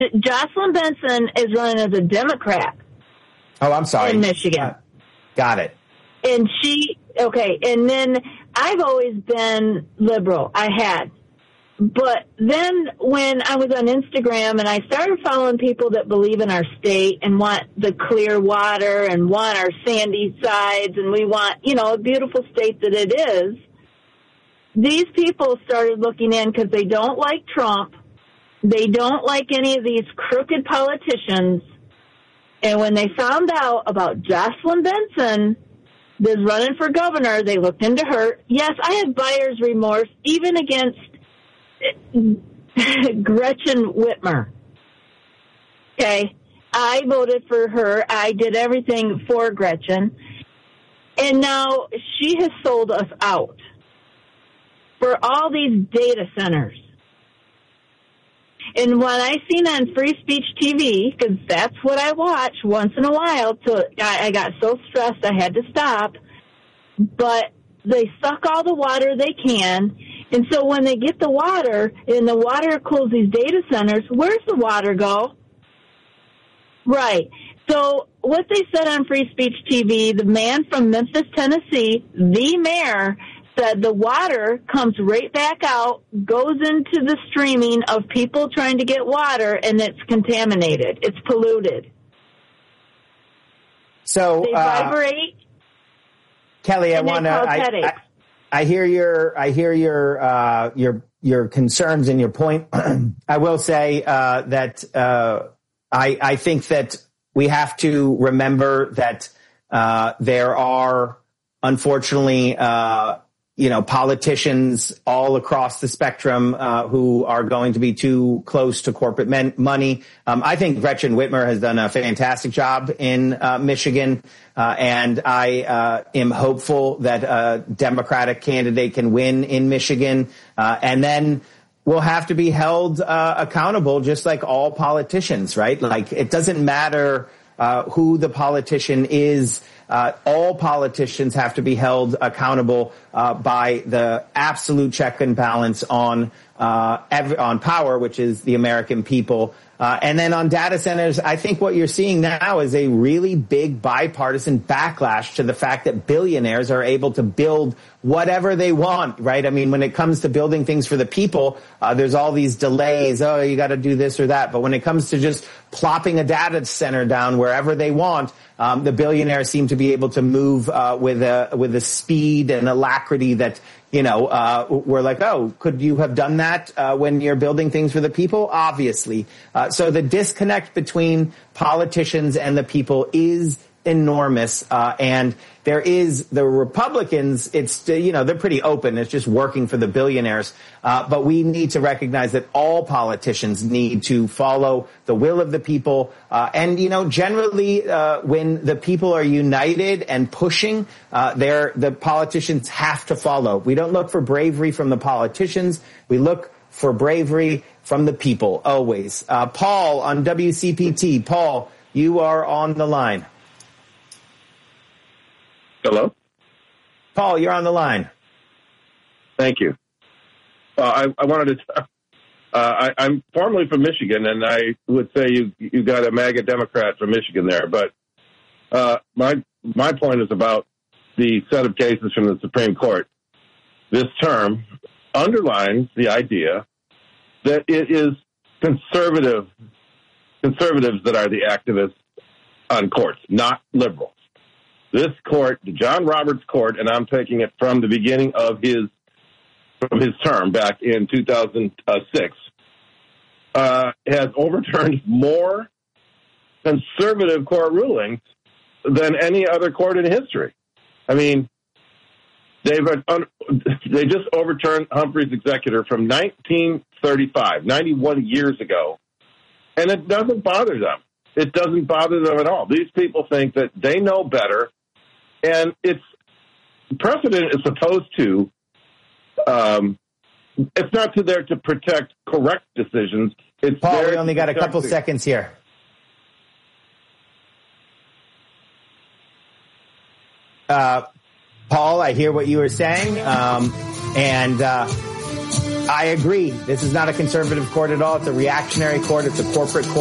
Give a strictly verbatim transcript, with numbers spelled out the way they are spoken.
Jocelyn Benson is running as a Democrat. Oh, I'm sorry. In Michigan. Uh, got it. And she, okay, and then I've always been liberal. I had. But then when I was on Instagram and I started following people that believe in our state and want the clear water and want our sandy sides and we want, you know, a beautiful state that it is, these people started looking in because they don't like Trump. They don't like any of these crooked politicians. And when they found out about Jocelyn Benson that's running for governor, they looked into her. Yes, I have buyer's remorse, even against Gretchen Whitmer. Okay, I voted for her. I did everything for Gretchen. And now she has sold us out for all these data centers. And what I seen on Free Speech T V, because that's what I watch once in a while, till I, I got so stressed I had to stop, but they suck all the water they can. And so when they get the water, and the water cools these data centers, where's the water go? Right. So what they said on Free Speech T V, the man from Memphis, Tennessee, the mayor, said the water comes right back out, goes into the streaming of people trying to get water, and it's contaminated. It's polluted. So they uh, vibrate. Kelly, I want to. I, I, I hear your. I hear your. Uh, your your concerns and your point. I will say uh, that uh, I I think that we have to remember that uh, there are, unfortunately, uh, you know, politicians all across the spectrum uh, who are going to be too close to corporate men- money. Um, I think Gretchen Whitmer has done a fantastic job in uh, Michigan, uh, and I uh, am hopeful that a Democratic candidate can win in Michigan, uh, and then we'll have to be held uh, accountable, just like all politicians, right? Like, it doesn't matter uh, who the politician is. Uh, all politicians have to be held accountable uh, by the absolute check and balance on uh, every, on power, which is the American people. Uh, and then on data centers, I think what you're seeing now is a really big bipartisan backlash to the fact that billionaires are able to build whatever they want, right? I mean, when it comes to building things for the people, uh, there's all these delays. Oh, you got to do this or that. But when it comes to just plopping a data center down wherever they want, um, the billionaires seem to be able to move uh, with a with a speed and alacrity that, you know, uh, we're like, oh, could you have done that uh, when you're building things for the people? Obviously. Uh, so the disconnect between politicians and the people is enormous. Uh, and there is the Republicans. It's, you know, they're pretty open. It's just working for the billionaires. Uh, but we need to recognize that all politicians need to follow the will of the people. Uh, and, you know, generally, uh, when the people are united and pushing, uh, they're, the politicians have to follow. We don't look for bravery from the politicians. We look for bravery from the people, always. Uh, Paul on W C P T. Paul, you are on the line. Hello? Paul, you're on the line. Thank you. Uh, I, I wanted to, uh, I, I'm formerly from Michigan, and I would say you you got a MAGA Democrat from Michigan there, but uh, my my point is about the set of cases from the Supreme Court. This term underlines the idea that it is conservative conservatives that are the activists on courts, not liberals. This court, the John Roberts Court, and I'm taking it from the beginning of his from his term back in two thousand six, uh, has overturned more conservative court rulings than any other court in history. I mean, they've they just overturned Humphrey's executor from nineteen thirty-five, ninety-one years ago, and it doesn't bother them. It doesn't bother them at all. These people think that they know better. And it's precedent is supposed to, um, it's not to there to protect correct decisions. It's Paul, there we only got a couple the, seconds here. Uh, Paul, I hear what you were saying. Um, and uh, I agree. This is not a conservative court at all. It's a reactionary court. It's a corporate court.